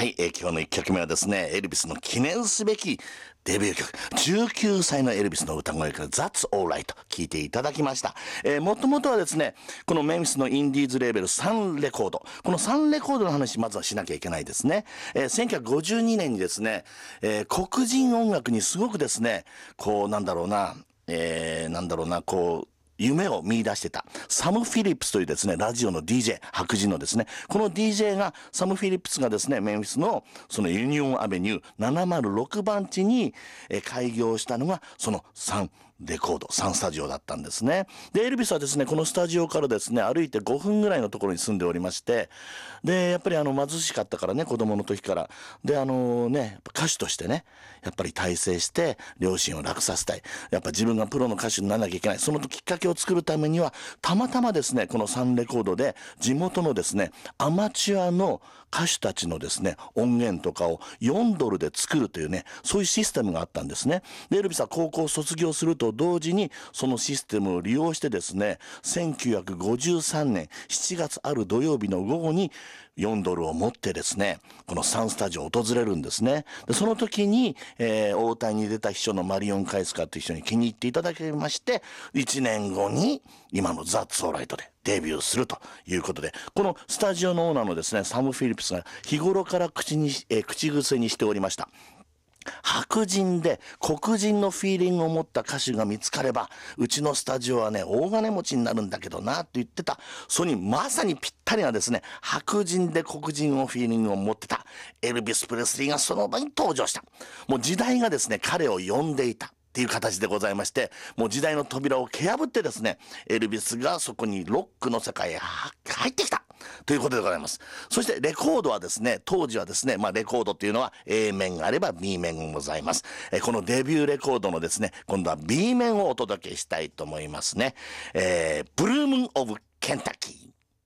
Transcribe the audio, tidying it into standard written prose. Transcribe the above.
はい、今日の1曲目はですね、エルビスの記念すべきデビュー曲、19歳のエルビスの歌声から That's Alright と聴いていただきました。もともとはですね、このメンフィスのインディーズレーベルサンレコード。このサンレコードの話まずはしなきゃいけないですね。1952年にですね、黒人音楽にすごくですね、こう夢を見出してた。サム・フィリップスというですね、ラジオの DJ、白人のですね、この DJ が、サム・フィリップスがですね、メンフィスのそのユニオンアベニュー706番地に開業したのが、そのサンレコード、サンスタジオだったんですね。で、エルビスはですね、このスタジオからですね、歩いて5分ぐらいのところに住んでおりまして、で、やっぱり貧しかったからね、子供の時から。で、歌手としてね、やっぱり大成して、両親を楽させたい。やっぱ自分がプロの歌手にならなきゃいけない。そのきっかけを作るためには、たまたまですね、このサンレコードで、地元のですね、アマチュアの歌手たちのですね、音源とかを4ドルで作るというね、そういうシステムがあったんですね。で、エルビスは高校を卒業すると同時に、そのシステムを利用してですね、1953年7月ある土曜日の午後に4ドルを持ってですね、このサンスタジオを訪れるんですね。で、その時に、応対に出た秘書のマリオン・カイスカという人に気に入っていただきまして、1年後に今のザ・ツ・オーライトでデビューするということで、このスタジオのオーナーのですね、サム・フィリップスが日頃から口癖にしておりました。白人で黒人のフィーリングを持った歌手が見つかれば、うちのスタジオはね、大金持ちになるんだけどな、と言ってた。それにまさにぴったりなですね、白人で黒人のフィーリングを持ってたエルビス・プレスリーがその場に登場した。もう時代がですね、彼を呼んでいた。っていう形でございまして、もう時代の扉を蹴破ってですね、エルビスがそこにロックの世界へ入ってきたということでございます。そしてレコードはですね、当時はですね、レコードっていうのは A 面があれば B 面がございます。このデビューレコードのですね、今度は B 面をお届けしたいと思いますね。ブルームン・オブ・ケンタッキー。